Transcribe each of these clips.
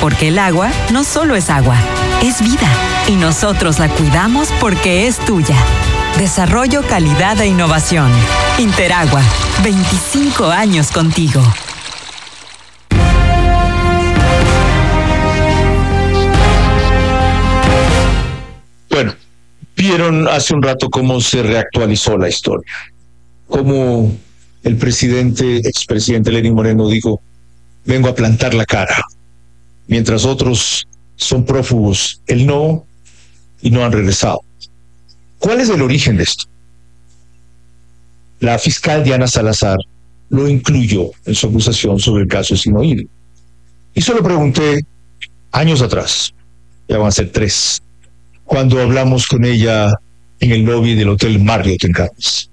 Porque el agua no solo es agua, es vida. Y nosotros la cuidamos porque es tuya. Desarrollo, calidad e innovación. Interagua, 25 años contigo. Bueno, vieron hace un rato cómo se reactualizó la historia. Cómo el expresidente Lenín Moreno dijo, vengo a plantar la cara, mientras otros son prófugos, él no, y no han regresado. ¿Cuál es el origen de esto? La fiscal Diana Salazar lo incluyó en su acusación sobre el caso Sinohydro. Y se lo pregunté años atrás, ya van a ser 3, cuando hablamos con ella en el lobby del Hotel Marriott en Carnes.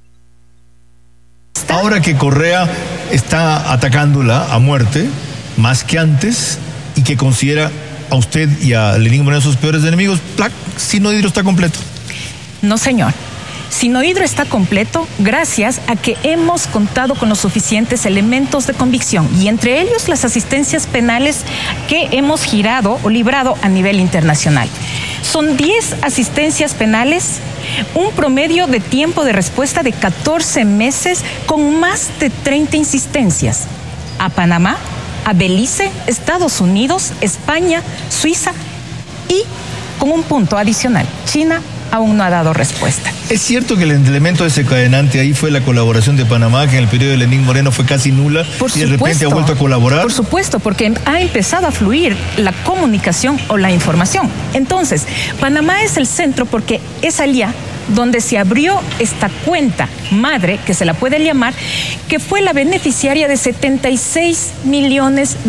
Ahora que Correa está atacándola a muerte, más que antes, y que considera a usted y a Lenín Moreno sus peores enemigos, Sinohydro está completo. No, señor. Sinohydro está completo gracias a que hemos contado con los suficientes elementos de convicción y entre ellos las asistencias penales que hemos girado o librado a nivel internacional. Son 10 asistencias penales, un promedio de tiempo de respuesta de 14 meses con más de 30 insistencias. A Panamá, a Belice, Estados Unidos, España, Suiza y, con un punto adicional, China aún no ha dado respuesta. ¿Es cierto que el elemento desencadenante ahí fue la colaboración de Panamá, que en el periodo de Lenín Moreno fue casi nula y de repente ha vuelto a colaborar? Por supuesto, porque ha empezado a fluir la comunicación o la información. Entonces, Panamá es el centro porque es allí donde se abrió esta cuenta madre, que se la puede llamar, que fue la beneficiaria de $76 millones.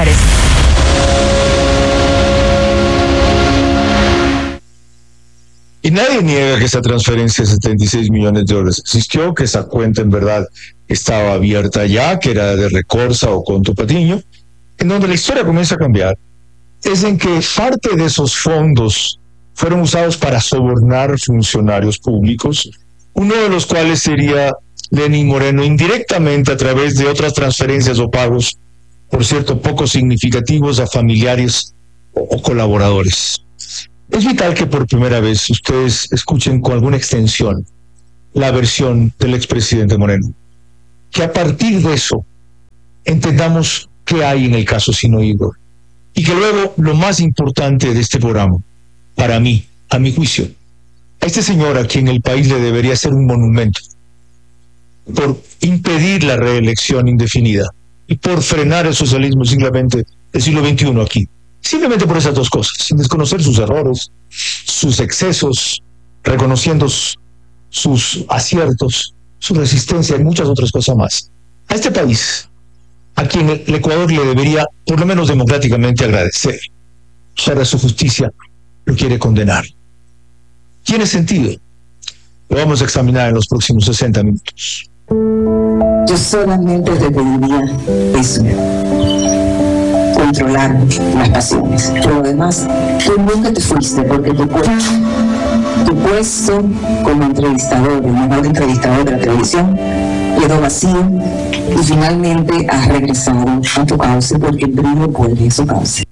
Y nadie niega que esa transferencia de $76 millones existió, que esa cuenta en verdad estaba abierta ya, que era de Recorsa o Conto Patiño. En donde la historia comienza a cambiar es en que parte de esos fondos fueron usados para sobornar funcionarios públicos, uno de los cuales sería Lenín Moreno, indirectamente a través de otras transferencias o pagos, por cierto, poco significativos a familiares o colaboradores. Es vital que por primera vez ustedes escuchen con alguna extensión la versión del expresidente Moreno. Que a partir de eso entendamos qué hay en el caso Sinohydro. Y que luego, lo más importante de este programa, para mí, a mi juicio, a este señor a quien el país le debería hacer un monumento por impedir la reelección indefinida y por frenar el socialismo simplemente del siglo XXI aquí. Simplemente por esas 2 cosas, sin desconocer sus errores, sus excesos, reconociendo sus aciertos, su resistencia y muchas otras cosas más. A este país, a quien el Ecuador le debería, por lo menos democráticamente, agradecer. Ahora su justicia lo quiere condenar. ¿Tiene sentido? Lo vamos a examinar en los próximos 60 minutos. Yo solamente te pediría eso. Controlar las pasiones. Pero además, tú nunca te fuiste porque tu puesto como entrevistador, el mejor entrevistador de la televisión, quedó vacío y finalmente has regresado a tu cauce porque el brillo vuelve a su cauce.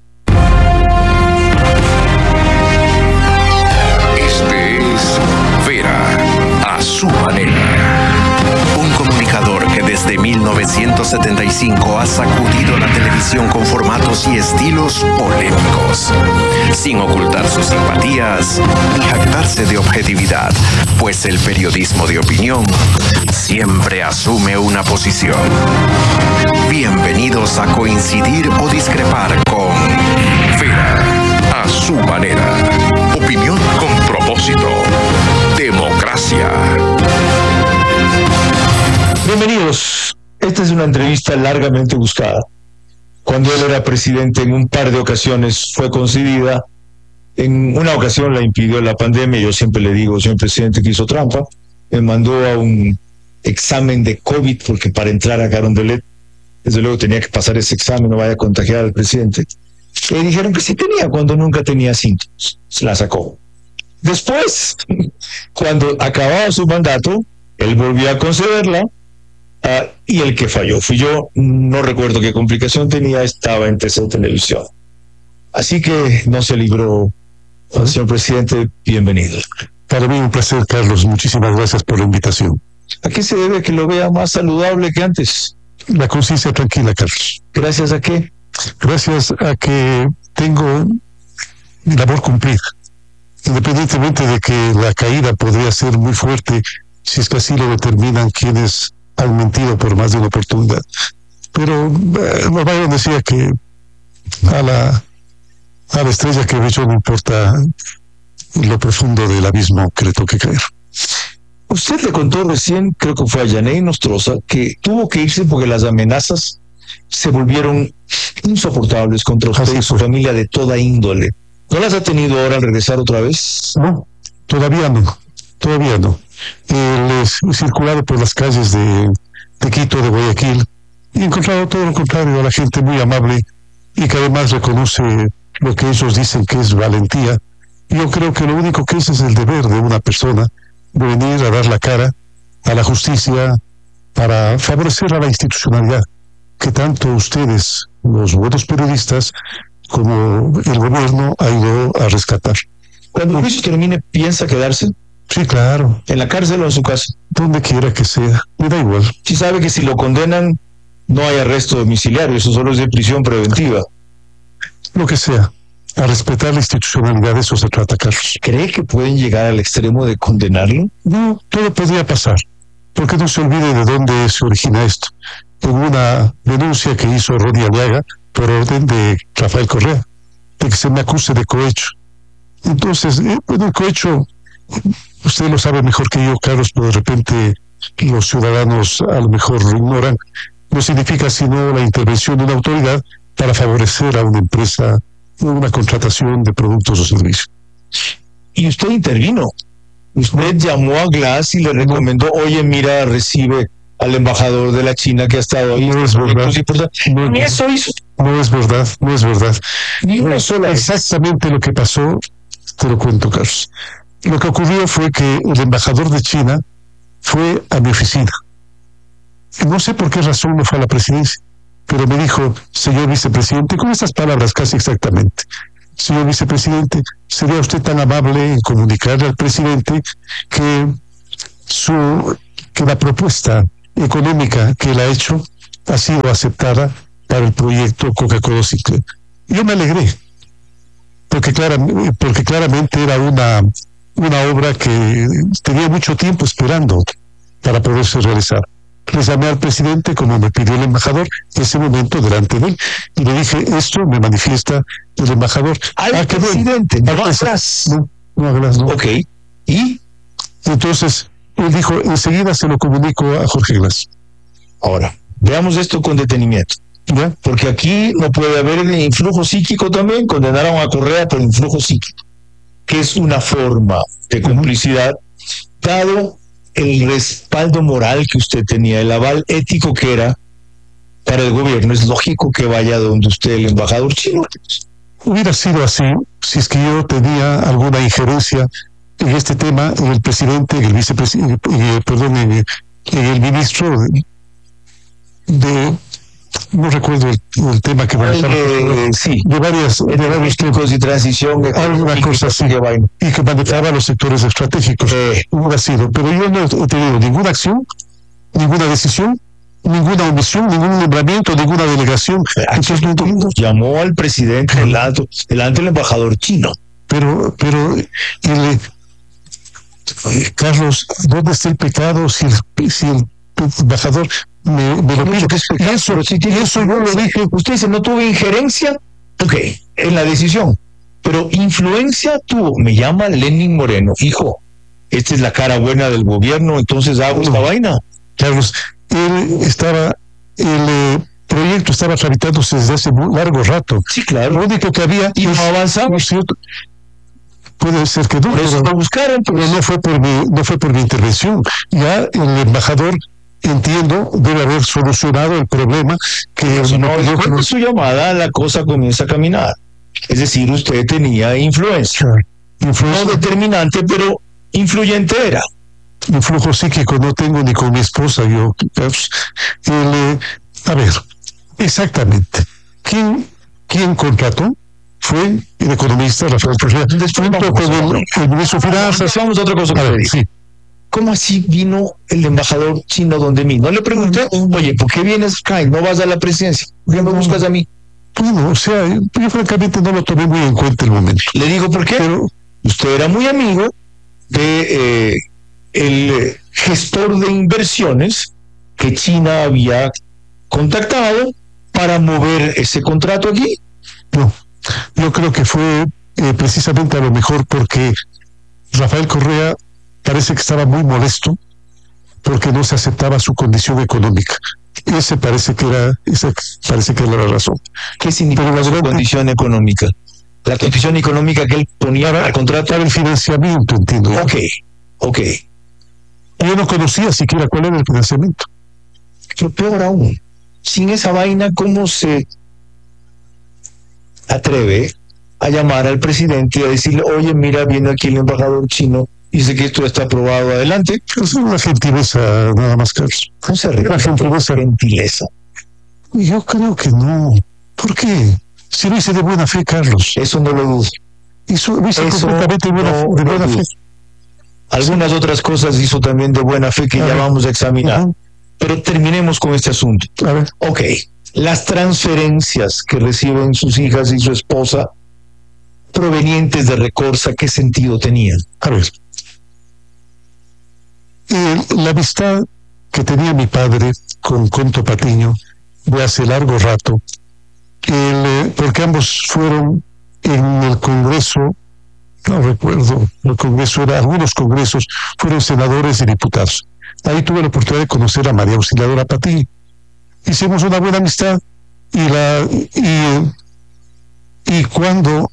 Este es Vera, a su manera. Un comunicador que desde 1975 ha sacudido la televisión con formatos y estilos polémicos, sin ocultar sus simpatías ni jactarse de objetividad, pues el periodismo de opinión siempre asume una posición. Bienvenidos a coincidir o discrepar con Vera, a su manera. Opinión con propósito. Democracia. Bienvenidos. Esta es una entrevista largamente buscada. Cuando él era presidente, en un par de ocasiones fue concedida. En una ocasión la impidió la pandemia. Yo siempre le digo, señor presidente, que hizo trampa. Me mandó a un examen de COVID, porque para entrar a Carondelet, desde luego tenía que pasar ese examen, no vaya a contagiar al presidente. Le dijeron que sí tenía, cuando nunca tenía síntomas. Se la sacó. Después, cuando acababa su mandato, él volvió a concederla, Y el que falló fui yo. No recuerdo qué complicación tenía, estaba en TC Televisión. Así que no se libró. Señor presidente, bienvenido. Para mí un placer, Carlos. Muchísimas gracias por la invitación. ¿A qué se debe que lo vea más saludable que antes? La conciencia tranquila, Carlos. ¿Gracias a qué? Gracias a que tengo mi labor cumplida. Independientemente de que la caída podría ser muy fuerte si es que así lo determinan quienes han mentido por más de una oportunidad. Pero Byron decía que a la estrella que brilló no importa lo profundo del abismo que le toque caer. Usted le contó recién, creo que fue a Yaney Nostroza, que tuvo que irse porque las amenazas se volvieron insoportables contra usted y su familia de toda índole. ¿No las ha tenido ahora al regresar otra vez? No, todavía no. He circulado por las calles de Quito, de Guayaquil, y he encontrado todo lo contrario, a la gente muy amable y que además reconoce lo que ellos dicen que es valentía. Yo creo que lo único que es el deber de una persona, de venir a dar la cara a la justicia para favorecer a la institucionalidad que tanto ustedes, los buenos periodistas, como el gobierno ha ido a rescatar. Cuando el juicio termine, ¿piensa quedarse? Sí, claro. ¿En la cárcel o en su casa? Donde quiera que sea, me da igual. Si sabe que si lo condenan, no hay arresto domiciliario, eso solo es de prisión preventiva. Lo que sea, a respetar la institucionalidad, de eso se trata, Carlos. ¿Cree que pueden llegar al extremo de condenarlo? No, todo podría pasar, porque no se olvide de dónde se origina esto. En una denuncia que hizo Ronnie Aliaga por orden de Rafael Correa, de que se me acuse de cohecho. Entonces, el cohecho, usted lo sabe mejor que yo, Carlos, pero de repente los ciudadanos a lo mejor lo ignoran. No significa sino la intervención de una autoridad para favorecer a una empresa en una contratación de productos o servicios. Y usted intervino. Usted llamó a Glass y le recomendó, oye, mira, recibe al embajador de la China que ha estado ahí. No es verdad. Ni eso hizo. No es verdad. Ni una sola vez. Exactamente lo que pasó, te lo cuento, Carlos. Lo que ocurrió fue que el embajador de China fue a mi oficina. No sé por qué razón no fue a la presidencia, pero me dijo, señor vicepresidente, con estas palabras casi exactamente, señor vicepresidente, ¿sería usted tan amable en comunicarle al presidente que la propuesta económica que él ha hecho ha sido aceptada para el proyecto Coca-Cola Cicle? Yo me alegré, porque claramente era una obra que tenía mucho tiempo esperando para poderse realizar. Le llamé al presidente, como me pidió el embajador, en ese momento delante de él, y le dije, esto me manifiesta el embajador. Al presidente, no a Glass. No a Glass, no. Ok, ¿y? Entonces, él dijo, enseguida se lo comunico a Jorge Glass. Ahora, veamos esto con detenimiento. ¿Ya? Porque aquí no puede haber influjo psíquico también, condenaron a Correa por influjo psíquico, que es una forma de complicidad, dado el respaldo moral que usted tenía, el aval ético que era para el gobierno. Es lógico que vaya donde usted, el embajador chino. Hubiera sido así si es que yo tenía alguna injerencia en este tema, en el presidente, en el vicepresidente, en el ministro de no recuerdo el tema que manejaba, sí, de varios tiempos y transición, alguna cosa así, y que manejaba los sectores estratégicos. Hubiera sido, pero yo no he tenido ninguna acción, ninguna decisión, ninguna omisión, ningún nombramiento, ninguna delegación. Entonces, llamó al presidente delante del embajador chino. Pero Carlos, ¿dónde está el pecado si el embajador me lo pide? Eso yo lo dije. Usted dice, no tuve injerencia, ok, en la decisión, pero influencia tuvo. Me llama Lenin Moreno, hijo, esta es la cara buena del gobierno, entonces hago esta vaina. Carlos, el proyecto estaba tramitándose desde hace muy largo rato. Sí, claro. Lo único que había... Y no avanzamos. Puede ser que no, pero lo buscaron, pero no fue por mi intervención. Ya el embajador, entiendo, debe haber solucionado el problema que después de su llamada la cosa comienza a caminar. Es decir, usted tenía influencia. No determinante, pero influyente era. influjo psíquico no tengo ni con mi esposa, yo. A ver, exactamente. ¿Quién contrató? Fue el economista Rafael Correa, junto con el ministro de Finanzas. Vamos a otra cosa. A ver, sí. ¿Cómo así vino el embajador chino donde mí? No le pregunté, oye, ¿por qué vienes acá y no vas a la presidencia? ¿Por qué me buscas a mí? Bueno, o sea, yo francamente no lo tomé muy en cuenta el momento. Le digo, ¿por qué? Pero usted era muy amigo de el gestor de inversiones que China había contactado para mover ese contrato aquí. No, yo creo que fue precisamente a lo mejor porque Rafael Correa parece que estaba muy molesto porque no se aceptaba su condición económica. Esa parece que era la razón. ¿Qué significa su condición económica? La condición económica que él ponía para contratar el financiamiento, entiendo. Ok. Yo no conocía siquiera cuál era el financiamiento. Pero peor aún, sin esa vaina, ¿cómo se atreve a llamar al presidente y a decirle, oye, mira, viene aquí el embajador chino, dice que esto está aprobado, adelante? Es una gentileza, nada más, Carlos. No se ríe. Gentileza. Yo creo que no. ¿Por qué? Si lo hice de buena fe, Carlos. Eso no lo dudo. Lo hice completamente de buena fe. Algunas otras cosas hizo también de buena fe que ya vamos a examinar. Pero terminemos con este asunto. A ver. Ok. Las transferencias que reciben sus hijas y su esposa provenientes de Recorsa, ¿qué sentido tenían? A ver. La amistad que tenía mi padre con Conto Patiño de hace largo rato, porque ambos fueron en el Congreso, no recuerdo, algunos congresos, fueron senadores y diputados. Ahí tuve la oportunidad de conocer a María Auxiliadora Patiño. Hicimos una buena amistad y cuando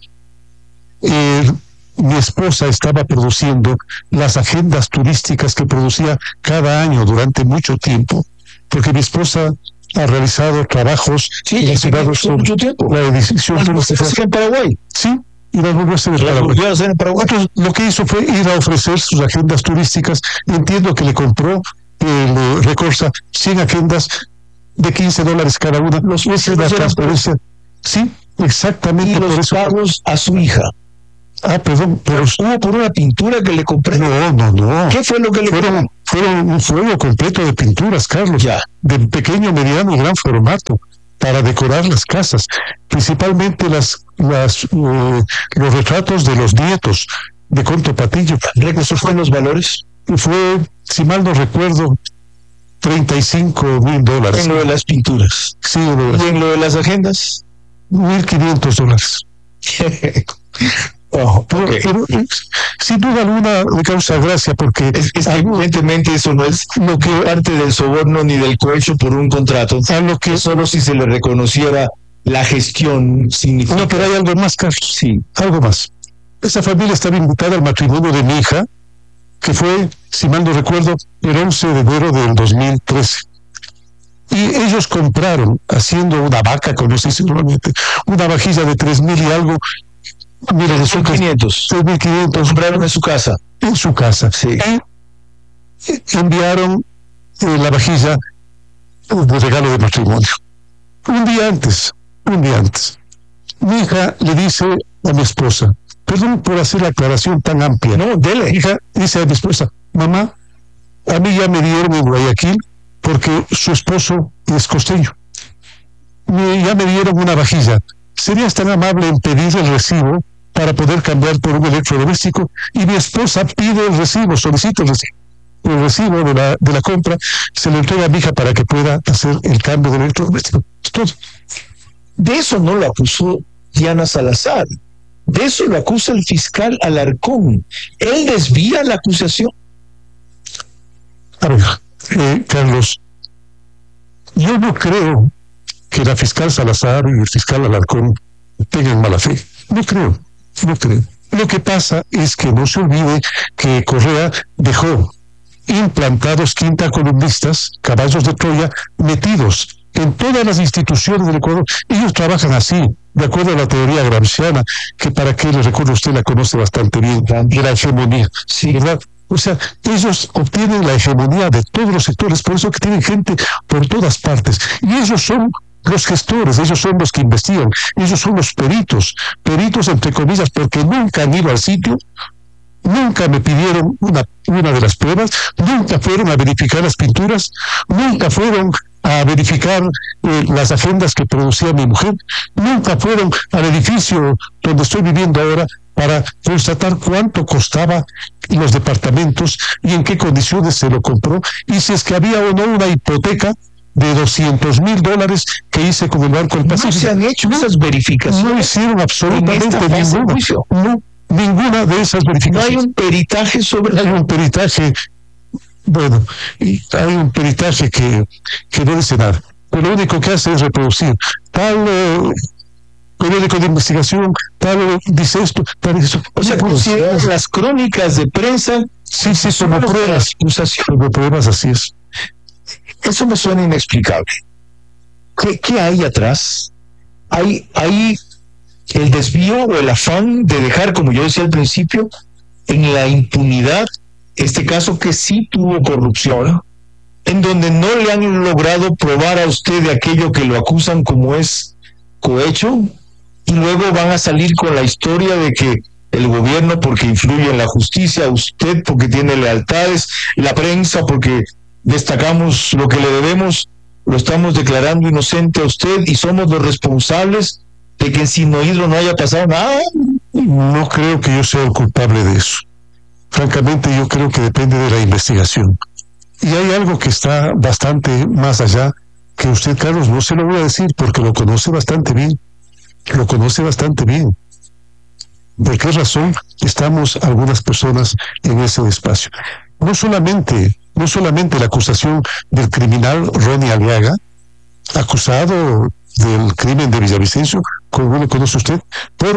mi esposa estaba produciendo las agendas turísticas que producía cada año durante mucho tiempo, porque mi esposa ha realizado trabajos relacionados con mucho tiempo. La edición turística en Paraguay. Sí, y las volvió a hacer en Paraguay. Entonces, lo que hizo fue ir a ofrecer sus agendas turísticas. Entiendo que le compró el Recorsa 100 agendas de $15 cada una. Los la transparencia. Sí, exactamente. Y los pagos a su hija. Perdón, pero estuvo por una pintura que le compré. No. ¿Qué fue lo que le compré? Fueron un fuego completo de pinturas, Carlos. Ya. De pequeño, mediano y gran formato, para decorar las casas. Principalmente los retratos de los nietos de Conto Patiño. ¿Esos fueron los valores? Fue, si mal no recuerdo, $35,000. En lo de las pinturas. Sí, ¿Y en lo de las agendas? $1,500. Pero sin duda alguna me causa gracia porque es que evidentemente eso no es lo que parte del soborno ni del cohecho por un contrato, a lo que solo si se le reconociera la gestión significa. No, pero hay algo más, Carlos. Sí, algo más. Esa familia estaba invitada al matrimonio de mi hija, que fue, si mal no recuerdo, el 11 de enero del 2013. Y ellos compraron, haciendo una vaca, como se dice normalmente, una vajilla de 3,000 y algo. Mira, de su 3,500. Compraron en su casa. En su casa. Sí. Y enviaron la vajilla de regalo de matrimonio. Un día antes. Mi hija le dice a mi esposa, perdón por hacer la aclaración tan amplia. No, dele. Mi hija dice a mi esposa, mamá, a mí ya me dieron en Guayaquil porque su esposo es costeño. Ya me dieron una vajilla. ¿Serías tan amable en pedir el recibo para poder cambiar por un electrodoméstico? Y mi esposa pide el recibo, solicita el recibo de la compra, se le entrega a mi hija para que pueda hacer el cambio del electrodoméstico. Todo. De eso no lo acusó Diana Salazar. De eso lo acusa el fiscal Alarcón. Él desvía la acusación. A ver, Carlos, yo no creo que la fiscal Salazar y el fiscal Alarcón tengan mala fe. No creo. Lo que pasa es que no se olvide que Correa dejó implantados quintacolumnistas, caballos de Troya, metidos en todas las instituciones del Ecuador. Ellos trabajan así, de acuerdo a la teoría gramsciana, que para qué les recuerdo, usted la conoce bastante bien, de la hegemonía. Sí. ¿Verdad? O sea, ellos obtienen la hegemonía de todos los sectores, por eso que tienen gente por todas partes. Y ellos son los gestores, ellos son los que investigan, ellos son los peritos entre comillas, porque nunca han ido al sitio, nunca me pidieron una de las pruebas, nunca fueron a verificar las pinturas, nunca fueron a verificar las agendas que producía mi mujer, nunca fueron al edificio donde estoy viviendo ahora para constatar cuánto costaba los departamentos y en qué condiciones se lo compró, y si es que había o no una hipoteca de $200,000 que hice con el Banco del Pacífico. No se han hecho esas verificaciones. No hicieron absolutamente ninguna de esas verificaciones. No hay un peritaje sobre... Hay un peritaje, bueno, y hay un peritaje que no dice nada. Pero lo único que hace es reproducir tal periódico de investigación, tal dice esto, tal eso. O sea, consideras las crónicas de prensa... Sí, como pruebas. Como pruebas, así es. Eso me suena inexplicable. ¿Qué hay atrás? ¿Hay el desvío o el afán de dejar, como yo decía al principio, en la impunidad este caso que sí tuvo corrupción, en donde no le han logrado probar a usted de aquello que lo acusan como es cohecho, y luego van a salir con la historia de que el gobierno porque influye en la justicia, usted porque tiene lealtades, la prensa porque destacamos lo que le debemos, lo estamos declarando inocente a usted y somos los responsables de que en Sinohydro no haya pasado nada? No creo que yo sea el culpable de eso. Francamente, yo creo que depende de la investigación. Y hay algo que está bastante más allá, que usted, Carlos, no se lo voy a decir porque lo conoce bastante bien. Lo conoce bastante bien. ¿Por qué razón estamos algunas personas en ese espacio? No solamente la acusación del criminal Ronnie Aliaga, acusado del crimen de Villavicencio, como lo conoce usted, por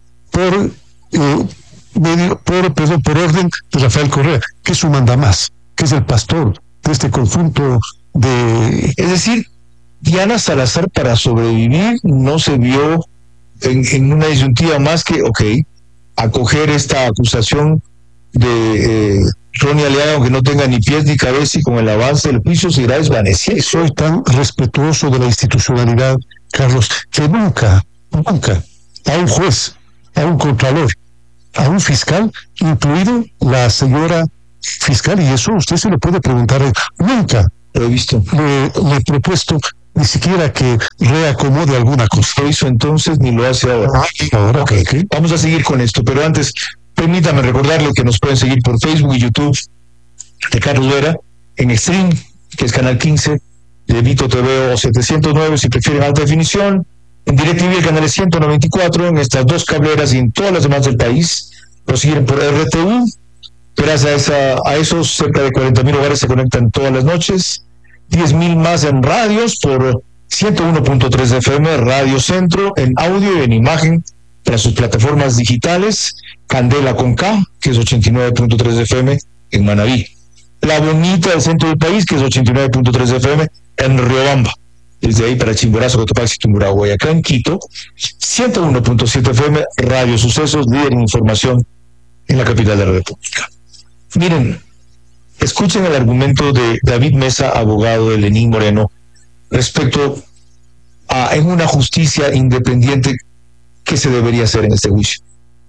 orden de Rafael Correa, que es un mandamás, que es el pastor de este conjunto de... Es decir, Diana Salazar, para sobrevivir, no se vio en una disyuntiva más que, acoger esta acusación de Ronnie Aliaga, aunque no tenga ni pies ni cabeza, y con el avance del juicio se irá desvaneciendo. Soy tan respetuoso de la institucionalidad, Carlos, que nunca a un juez, a un contralor, a un fiscal, incluido la señora fiscal, y eso usted se lo puede preguntar, nunca lo he visto, le he propuesto ni siquiera que reacomode alguna cosa. Lo hizo entonces ni lo hace ahora. Ahora, okay. Vamos a seguir con esto, pero antes permítame recordarle que nos pueden seguir por Facebook y YouTube de Carlos Vera, en Stream, que es Canal 15, de Vito TV o 709 si prefieren alta definición, en DirecTV el canal 194, en estas dos cableras y en todas las demás del país. Nos siguen por RTU. Gracias a esos cerca de 40,000 hogares se conectan todas las noches. 10,000 más en radios por 101.3 de FM, Radio Centro, en audio y en imagen para sus plataformas digitales. Candela con K, que es 89.3 de FM en Manabí. La Bonita del centro del país, que es 89.3 de FM en Riobamba. Desde ahí para Chimborazo, Cotopaxi, Tumburahua y acá en Quito, 101.7 FM, Radio Sucesos, líder en información en la capital de la República. Miren, escuchen el argumento de David Mesa, abogado de Lenín Moreno, respecto a en una justicia independiente, ¿qué se debería hacer en este juicio?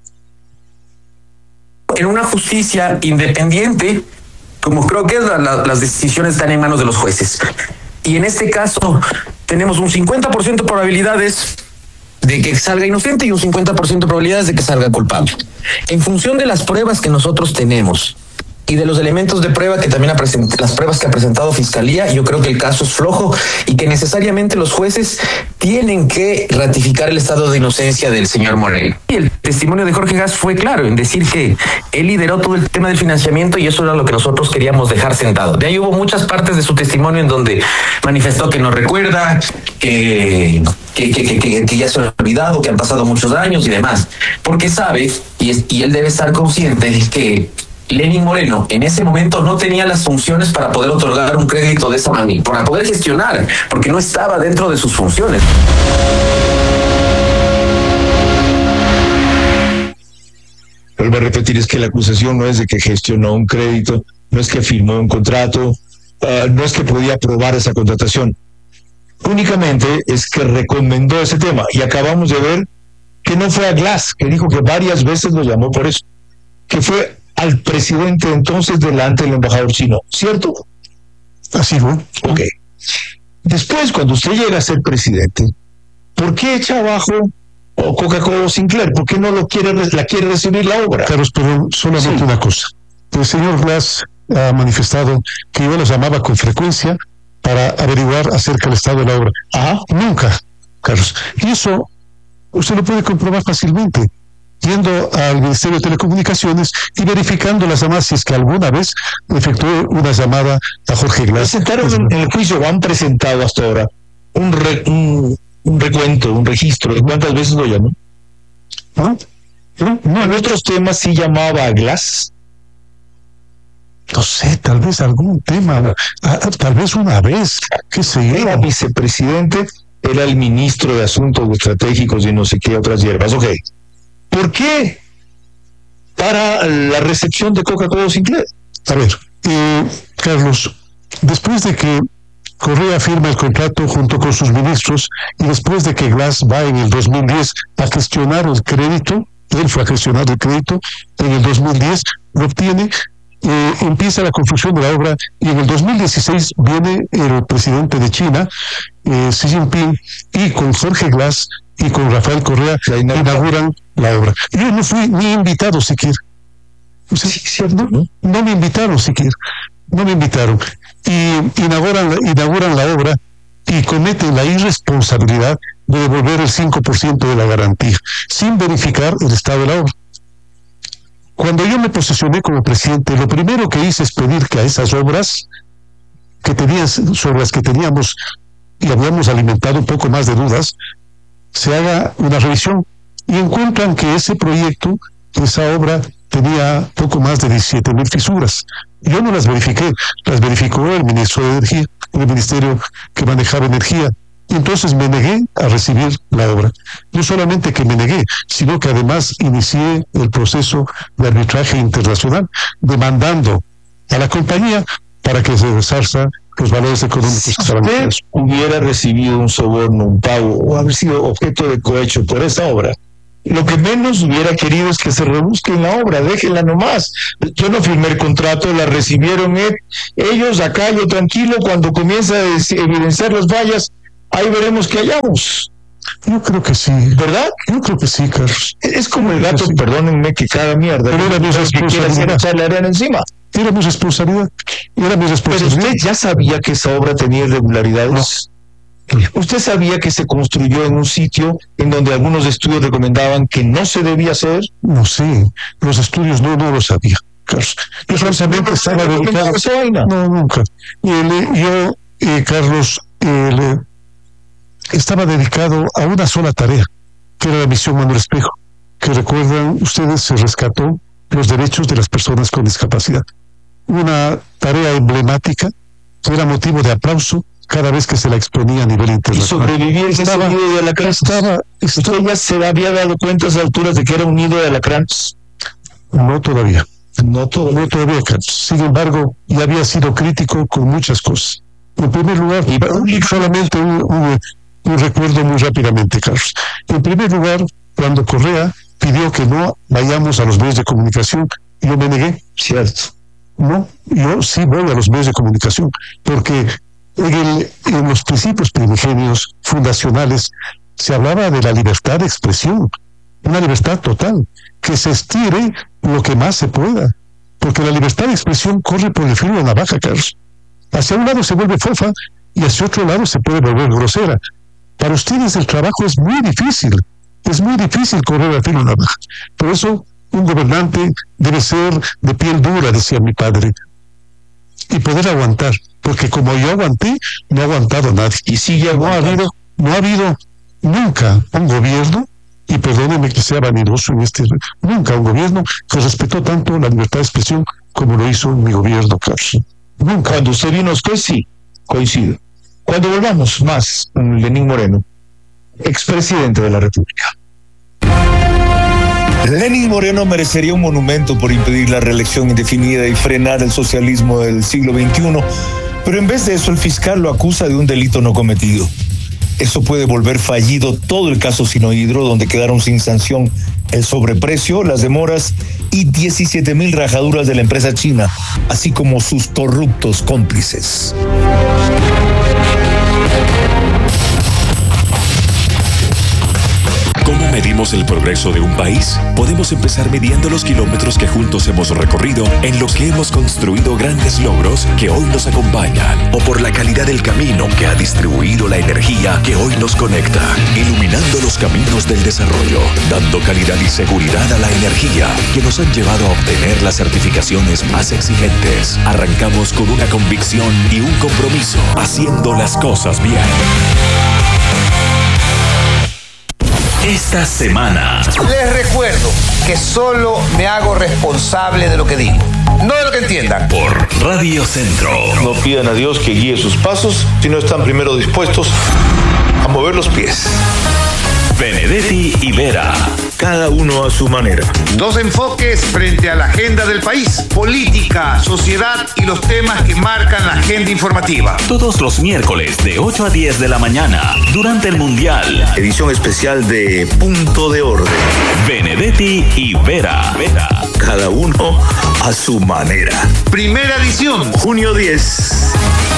En una justicia independiente, como creo que es las decisiones están en manos de los jueces. Y en este caso tenemos un 50% de probabilidades de que salga inocente y un 50% de probabilidades de que salga culpable. En función de las pruebas que nosotros tenemos y de los elementos de prueba que también las pruebas que ha presentado Fiscalía, yo creo que el caso es flojo y que necesariamente los jueces tienen que ratificar el estado de inocencia del señor Moreno. Y el testimonio de Jorge Gas fue claro en decir que él lideró todo el tema del financiamiento y eso era lo que nosotros queríamos dejar sentado. De ahí hubo muchas partes de su testimonio en donde manifestó que no recuerda, que ya se ha olvidado, que han pasado muchos años y demás, porque sabe, y él debe estar consciente de que Lenín Moreno en ese momento no tenía las funciones para poder otorgar un crédito de esa manera, para poder gestionar, porque no estaba dentro de sus funciones. vuelvo a repetir, es que la acusación no es de que gestionó un crédito, no es que firmó un contrato, no es que podía aprobar esa contratación. Únicamente es que recomendó ese tema. Y acabamos de ver que no fue a Glass, que dijo que varias veces lo llamó por eso, que fue al presidente entonces delante del embajador chino, ¿cierto? Así fue. Ok. Después, cuando usted llega a ser presidente, ¿por qué echa abajo Coca-Cola Sinclair? ¿Por qué no la quiere recibir la obra? Carlos, pero solamente una cosa. El señor Glass ha manifestado que yo los llamaba con frecuencia para averiguar acerca del estado de la obra. Nunca, Carlos. Y eso usted lo puede comprobar fácilmente, yendo al Ministerio de Telecomunicaciones y verificando las llamadas, si es que alguna vez efectuó una llamada a Jorge Glass. Presentaron en el juicio, o han presentado hasta ahora, un recuento, un registro de cuántas veces lo llamó. ¿No? En otros temas sí llamaba a Glass. No sé, tal vez algún tema, tal vez una vez, qué sé yo. Era vicepresidente, era el ministro de Asuntos Estratégicos y no sé qué otras hierbas. Ok. ¿Por qué para la recepción de Coca-Cola Sinclair? A ver, Carlos, después de que Correa firma el contrato junto con sus ministros y después de que Glass va en el 2010 a gestionar el crédito, él fue a gestionar el crédito, en el 2010 lo obtiene, empieza la construcción de la obra y en el 2016 viene el presidente de China, Xi Jinping, y con Jorge Glass y con Rafael Correa inauguran la obra. Yo no fui ni invitado siquiera. ¿Cierto? No me invitaron siquiera. No me invitaron. Y inauguran la obra y cometen la irresponsabilidad de devolver el 5% de la garantía, sin verificar el estado de la obra. Cuando yo me posesioné como presidente, lo primero que hice es pedir que a esas obras sobre las que teníamos y habíamos alimentado un poco más de dudas, se haga una revisión y encuentran que ese proyecto, esa obra, tenía poco más de 17,000 fisuras. Yo no las verifiqué, las verificó el ministro de Energía, el ministerio que manejaba energía, y entonces me negué a recibir la obra. No solamente que me negué, sino que además inicié el proceso de arbitraje internacional, demandando a la compañía para que se resarza los valores económicos que estaban en eso. Hubiera recibido un soborno, un pago, o haber sido objeto de cohecho por esa obra, lo que menos hubiera querido es que se rebusque en la obra, déjenla nomás. Yo no firmé el contrato, la recibieron ellos, acá yo tranquilo, cuando comienza a evidenciar las fallas, ahí veremos qué hallamos. Yo creo que sí. ¿Verdad? Yo creo que sí, Carlos. Es como el gato, sí. Perdónenme, que caga mierda. Pero era mi responsabilidad. Echarle arena encima. Era mi responsabilidad. Pero usted ya sabía que esa obra tenía irregularidades. No. ¿Usted sabía que se construyó en un sitio en donde algunos estudios recomendaban que no se debía hacer? No sé, los estudios no lo sabía, Carlos. Yo solamente estaba dedicado. No, nunca. Yo, Carlos, estaba dedicado a una sola tarea, que era la misión Manuel Espejo, que recuerdan ustedes, se rescató los derechos de las personas con discapacidad. Una tarea emblemática que era motivo de aplauso cada vez que se la exponía a nivel internacional. Y sobrevivir ese nido de alacranes. ¿Usted ya se había dado cuenta a esas alturas de que era un nido de alacranes? No todavía, Carlos. Sin embargo, ya había sido crítico con muchas cosas. En primer lugar, solamente un recuerdo muy rápidamente, Carlos. En primer lugar, cuando Correa pidió que no vayamos a los medios de comunicación, yo me negué. Cierto. No, yo sí voy a los medios de comunicación, porque en los principios primigenios fundacionales se hablaba de la libertad de expresión, una libertad total, que se estire lo que más se pueda, porque la libertad de expresión corre por el filo de la navaja, Carlos. Hacia un lado se vuelve fofa y hacia otro lado se puede volver grosera. Para ustedes el trabajo es muy difícil correr al filo de la navaja. Por eso un gobernante debe ser de piel dura, decía mi padre, y poder aguantar, porque como yo aguanté, no ha aguantado nadie. Y sigue no ha habido nunca un gobierno, y perdónenme que sea vanidoso nunca un gobierno que respetó tanto la libertad de expresión como lo hizo mi gobierno, Carlos. Nunca. Cuando usted vino usted, sí, coincido. Cuando volvamos más, Lenín Moreno, expresidente de la República. Lenín Moreno merecería un monumento por impedir la reelección indefinida y frenar el socialismo del siglo XXI, pero en vez de eso el fiscal lo acusa de un delito no cometido. Eso puede volver fallido todo el caso Sinohydro, donde quedaron sin sanción el sobreprecio, las demoras y 17,000 rajaduras de la empresa china, así como sus corruptos cómplices. ¿Cómo medimos el progreso de un país? Podemos empezar midiendo los kilómetros que juntos hemos recorrido, en los que hemos construido grandes logros que hoy nos acompañan, o por la calidad del camino que ha distribuido la energía que hoy nos conecta, iluminando los caminos del desarrollo, dando calidad y seguridad a la energía que nos han llevado a obtener las certificaciones más exigentes. Arrancamos con una convicción y un compromiso, haciendo las cosas bien. Esta semana les recuerdo que solo me hago responsable de lo que digo, no de lo que entiendan. Por Radio Centro. No pidan a Dios que guíe sus pasos si no están primero dispuestos a mover los pies. Benedetti y Vera. Cada uno a su manera. Dos enfoques frente a la agenda del país: política, sociedad y los temas que marcan la agenda informativa. Todos los miércoles de 8 a 10 de la mañana, durante el Mundial. Edición especial de Punto de Orden. Benedetti y Vera. Cada uno a su manera. Primera edición, Junio 10.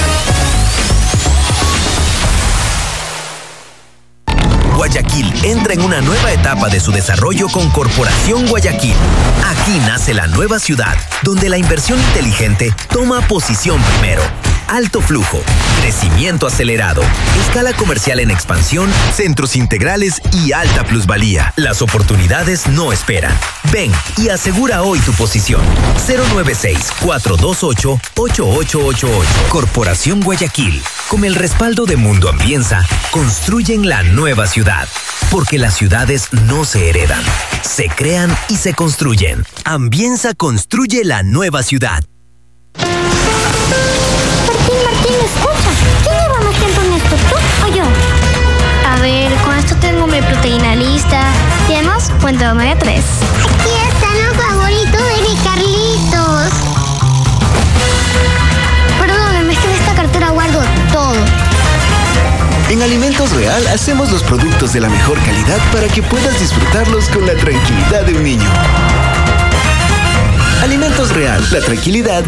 Guayaquil entra en una nueva etapa de su desarrollo con Corporación Guayaquil. Aquí nace la nueva ciudad, donde la inversión inteligente toma posición primero. Alto flujo, crecimiento acelerado, escala comercial en expansión, centros integrales y alta plusvalía. Las oportunidades no esperan. Ven y asegura hoy tu posición. 096-428-8888. Corporación Guayaquil. Con el respaldo de Mundo Ambienza, construyen la nueva ciudad. Porque las ciudades no se heredan, se crean y se construyen. Ambienza construye la nueva ciudad. Martín, escucha. ¿Quién lleva más tiempo en esto, tú o yo? A ver, con esto tengo mi proteína lista. ¿Tienes? Fuente omega 3. Aquí están los favoritos de mi Carlitos. Perdóname, es que en esta cartera guardo todo. En Alimentos Real hacemos los productos de la mejor calidad para que puedas disfrutarlos con la tranquilidad de un niño. Alimentos Real, la tranquilidad